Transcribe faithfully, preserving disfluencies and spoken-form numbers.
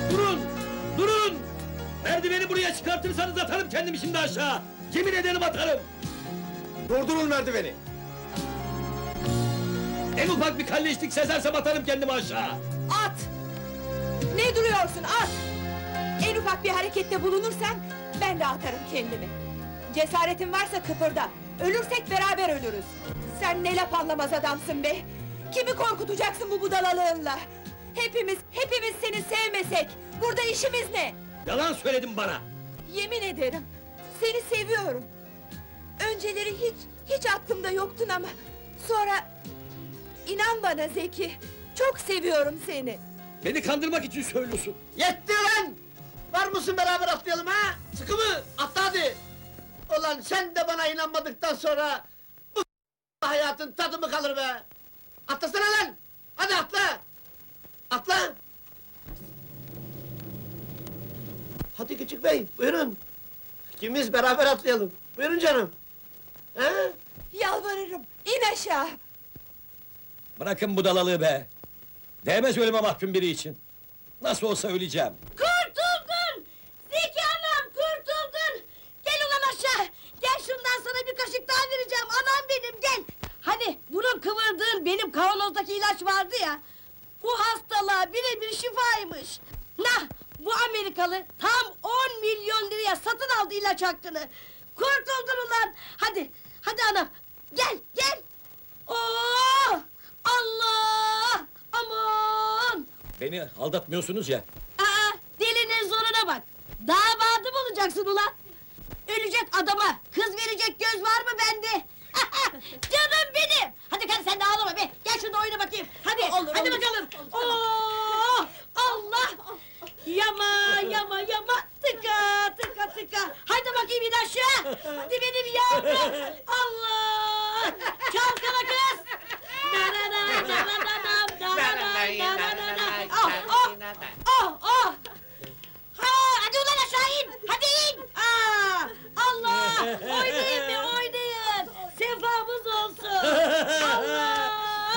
Durun! Durun! Merdiveni buraya çıkartırsanız atarım kendimi şimdi aşağı! Yemin ederim atarım! Durdurun merdiveni! En ufak bir kalleşlik sezersem atarım kendimi aşağı! At! Ne duruyorsun, at! En ufak bir harekette bulunursan, ben de atarım kendimi. Cesaretin varsa kıpırda, ölürsek beraber ölürüz. Sen ne laf anlamaz adamsın be! Kimi korkutacaksın bu budalalığınla? Hepimiz, hepimiz seni sevmesek, burada işimiz ne? Yalan söyledin bana! Yemin ederim, seni seviyorum. Önceleri hiç, hiç aklımda yoktun ama... Sonra... İnan bana Zeki, çok seviyorum seni. Beni kandırmak için söylüyorsun! Yetti lan! Var mısın beraber atlayalım ha? Sıkı mı? Atla hadi! Ulan sen de bana inanmadıktan sonra... Bu hayatın tadı mı kalır be? Atlasana lan! Hadi atla! Atla! Hadi küçük bey, buyurun! İkimiz beraber atlayalım, buyurun canım! He? Yalvarırım, in aşağı! Bırakın budalalığı be! Değmez ölüme mahkum biri için! Nasıl olsa öleceğim! Kurtuldun! Zeki anam kurtuldun! Gel ulan aşağı! Gel şundan sana bir kaşık daha vereceğim anam benim gel! Hani bunun kıvırdığın benim kavanozdaki ilaç vardı ya... Bu hastalığa birebir şifaymış! Nah! Bu Amerikalı tam on milyon liraya satın aldı ilaç hakkını! Kurtuldun ulan! Hadi! Hadi anam! Gel! Gel! Oo! Allah! Aman! Beni aldatmıyorsunuz ya! Aa, delinin zoruna bak! Damadım olacaksın ulan! Ölecek adama kız verecek göz var mı bende? Canım benim! Hadi hadi sen de ağlama be! Gel şurada oyna bakayım! Hadi, Olur, hadi olur. bakalım! Oo, Allah! Yama, yama, yama! Tıka, tıka, tıka! Hadi bakayım in aşağı! Hadi benim yavrum! Allah!